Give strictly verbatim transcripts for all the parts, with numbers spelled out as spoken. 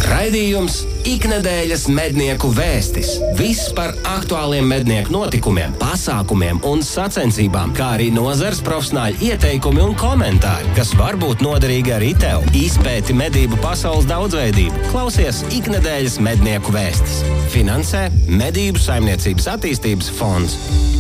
Raidījums Iknedēļas mednieku vēstis. Viss par aktuāliem mednieku notikumiem, pasākumiem un sacensībām, kā arī nozares profesionāļu ieteikumi un komentāri, kas var būt noderīgi arī tev. Izpēti medību pasaules daudzveidību. Klausies Iknedēļas mednieku vēstis. Finansē Medību saimniecības attīstības fonds.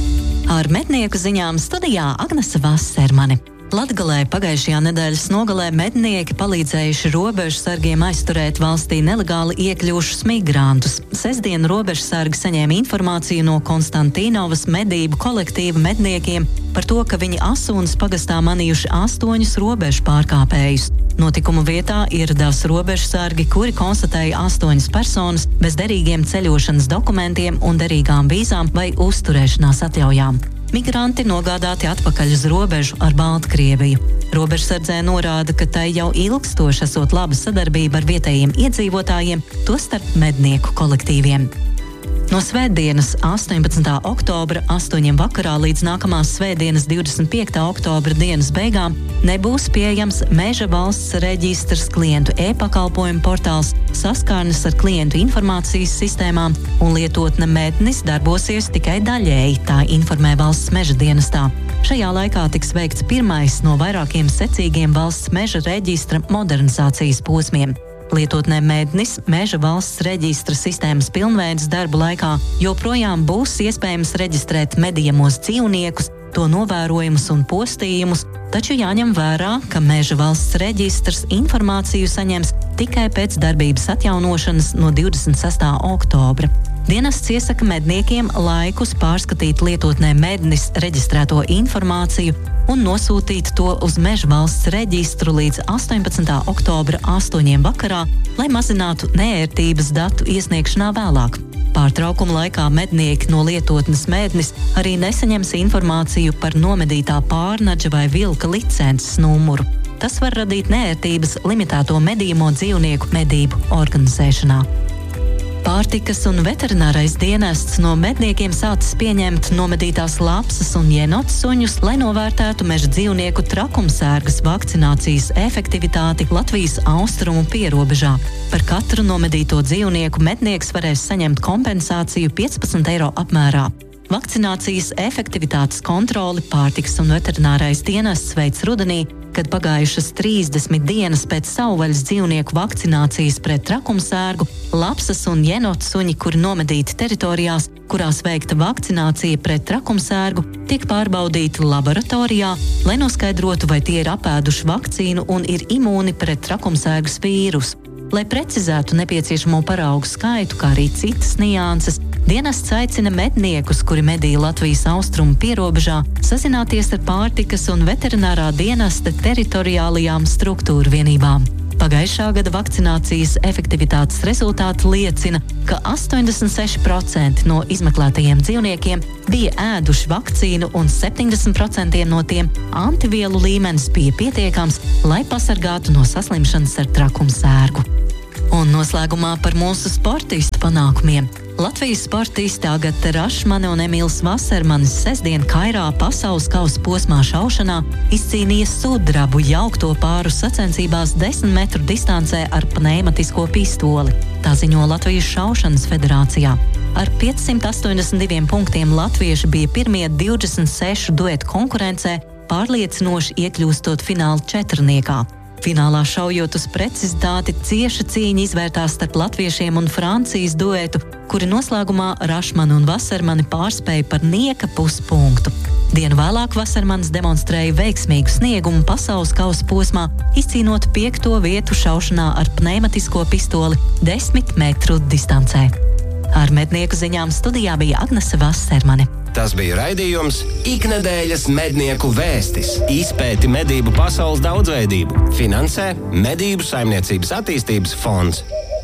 Ar mednieku ziņām studijā Agnese Vassermane. Latgalē pagājušajā nedēļas nogalē mednieki palīdzējuši robežsargiem aizturēt valstī nelegāli iekļūšus migrantus. Sestdien robežsargi saņēma informāciju no Konstantīnovas medību kolektīva medniekiem par to, ka viņi Asūnas pagastā manījuši astoņus robežu pārkāpējus. Notikumu vietā ieradās robežsargi, kuri konstatēja astoņas personas bez derīgiem ceļošanas dokumentiem un derīgām vīzām vai uzturēšanās atļaujām. Migranti nogādāti atpakaļ uz robežu ar Baltkrieviju. Robežsardzē norāda, ka tai jau ilgstoši esot laba sadarbība ar vietējiem iedzīvotājiem, tostarp mednieku kolektīviem. No svētdienas astoņpadsmitā oktobra astoņiem vakarā līdz nākamās svētdienas divdesmit piektā oktobra dienas beigām nebūs pieejams Meža valsts reģistrs klientu e-pakalpojumu portāls, saskarnes ar klientu informācijas sistēmām un lietotne Mednis darbosies tikai daļēji, tā informē valsts meža dienestā. Šajā laikā tiks veikts pirmais no vairākiem secīgiem valsts meža reģistra modernizācijas posmiem. Lietotnē Mednis Meža valsts reģistra sistēmas pilnveides darbu laikā joprojām būs iespējams reģistrēt medījamos dzīvniekus, to novērojumus un postījumus, taču jāņem vērā, ka Meža valsts reģistrs informāciju saņems tikai pēc darbības atjaunošanas no divdesmit sestā oktobra. Dienests iesaka medniekiem laikus pārskatīt lietotnē Mednis reģistrēto informāciju un nosūtīt to uz Meža valsts reģistru līdz astoņpadsmitā oktobra astoņiem vakarā, lai mazinātu neērtības datu iesniegšanā vēlāk. Pārtraukuma laikā mednieki no lietotnes Mednis arī nesaņems informāciju par nomedītā pārnaģa vai vilka licences numuru. Tas var radīt neērtības limitēto medījamo dzīvnieku medību organizēšanā. Pārtikas un veterinārais dienests no medniekiem sācis pieņemt nomedītās lapsas un jenots suņus, lai novērtētu meža dzīvnieku trakumsērgas vakcinācijas efektivitāti Latvijas austrumu pierobežā. Par katru nomedīto dzīvnieku mednieks varēs saņemt kompensāciju piecpadsmit eiro apmērā. Vakcinācijas efektivitātes kontroli Pārtikas un veterinārais dienests veids rudenī, kad pagājušas trīsdesmit dienas pēc savvaļas dzīvnieku vakcinācijas pret trakumsērgu, lapsas un jenotu suņi, kuri nomedīti teritorijās, kurās veikta vakcinācija pret trakumsērgu, tiek pārbaudīti laboratorijā, lai noskaidrotu, vai tie ir apēduši vakcīnu un ir imūni pret trakumsērgas vīrusu. Lai precizētu nepieciešamo paraugu skaitu, kā arī citas nianses, dienests aicina medniekus, kuri medī Latvijas austrumu pierobežā, sazināties ar Pārtikas un veterinārā dienesta teritoriālajām struktūru vienībām. Pagājušā gada vakcinācijas efektivitātes rezultāti liecina, ka astoņdesmit seši procenti no izmeklētajiem dzīvniekiem bija ēduši vakcīnu un septiņdesmit procenti no tiem antivielu līmenis bija pietiekams, lai pasargātu no saslimšanas ar trakumsērgu. Un noslēgumā par mūsu sportistu panākumiem. Latvijas sportisti Agata Rašmane un Emīls Vassermanis sestdien Kairā pasaules kausa posmā šaušanā izcīnīja sudrabu jaukto pāru sacensībās desmit metru distancē ar pneimatisko pistoli. Tā ziņo Latvijas šaušanas federācijā. Ar piecsimt astoņdesmit diviem punktiem latvieši bija pirmie divdesmit sešu duetu konkurencē, pārliecinoši iekļūstot fināla četrniekā. Finālā šaujot uz precizitāti, cieša cīņa izvērtās starp latviešiem un Francijas duetu, kuri noslēgumā Rašmani un Vassermani pārspēja par nieka puspunktu. Dienu vēlāk Vassermanis demonstrēja veiksmīgu sniegumu pasaules kausa posmā, izcīnot piekto vietu šaušanā ar pneimatisko pistoli desmit metru distancē. Ar mednieku ziņām studijā bija Agnese Vassermane. Tas bija raidījums Iknedēļas mednieku vēstis. Izpēti medību pasaules daudzveidību. Finansē Medību saimniecības attīstības fonds.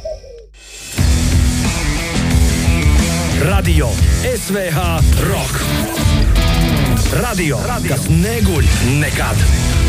Radio S V H Rock. Radio, Radio, kas neguļ nekad.